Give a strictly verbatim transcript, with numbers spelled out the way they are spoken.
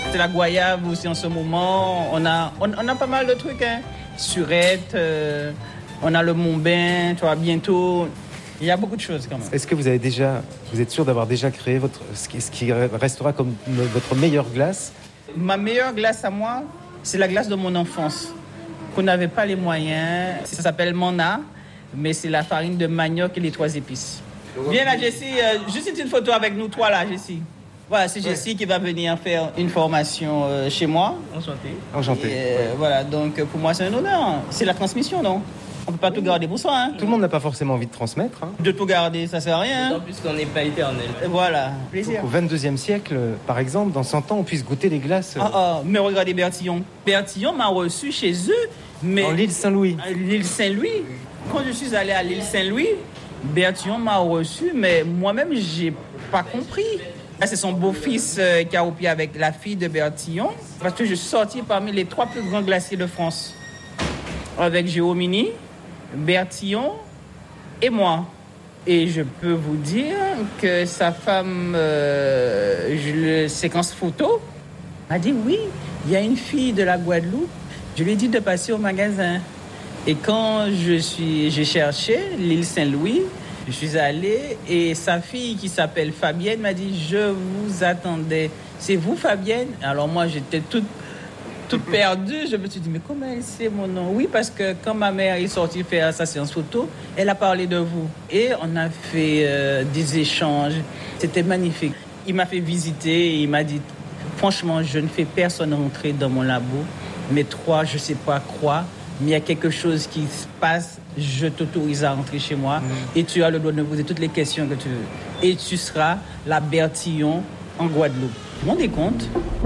C'est la goyave aussi en ce moment. On a, on, on a pas mal de trucs, hein. Surette, euh, on a le Mont-Bain, tu vois, bientôt. Il y a beaucoup de choses quand même. Est-ce que vous avez déjà, vous êtes sûr d'avoir déjà créé votre, ce qui, ce qui restera comme votre meilleure glace? Ma meilleure glace à moi, c'est la glace de mon enfance. Qu'on n'avait pas les moyens. Ça s'appelle Mana, mais c'est la farine de manioc et les trois épices. Viens là, Jessie, euh, juste une photo avec nous, toi là, Jessie. Voilà, c'est Jessie ouais. qui va venir faire une formation euh, chez moi. Enchanté. Enchanté. Et, euh, ouais. Voilà, donc pour moi c'est un honneur. C'est la transmission, non? On ne peut pas tout garder pour soi. Hein. Tout le monde n'a pas forcément envie de transmettre. Hein. De tout garder, ça ne sert à rien. D'autant plus qu'on n'est pas éternel. Voilà, plaisir. Au vingt-deuxième siècle, par exemple, dans cent ans, on puisse goûter les glaces. Ah, ah, mais regardez Bertillon. Bertillon m'a reçu chez eux. Mais en l'île Saint-Louis. L'île Saint-Louis. Quand je suis allé à l'île Saint-Louis, Bertillon m'a reçu, mais moi-même, je n'ai pas compris. C'est son beau-fils euh, qui a au pied avec la fille de Bertillon. Parce que je suis sorti parmi les trois plus grands glaciers de France. Avec Géomini, Bertillon et moi. Et je peux vous dire que sa femme, euh, je le séquence photo, m'a dit oui, il y a une fille de la Guadeloupe. Je lui ai dit de passer au magasin. Et quand je suis, j'ai cherché l'île Saint-Louis, je suis allée et sa fille qui s'appelle Fabienne m'a dit « Je vous attendais. C'est vous, Fabienne ?» Alors moi, j'étais toute, toute perdue. Je me suis dit « Mais comment elle sait mon nom ?» Oui, parce que quand ma mère est sortie faire sa séance photo, elle a parlé de vous. Et on a fait euh, des échanges. C'était magnifique. Il m'a fait visiter et il m'a dit « Franchement, je ne fais personne rentrer dans mon labo. Mais toi, je ne sais pas quoi. Mais il y a quelque chose qui se passe, je t'autorise à rentrer chez moi mmh. et tu as le droit de me poser toutes les questions que tu veux. Et tu seras la Bertillon en Guadeloupe. Vous vous rendez compte ?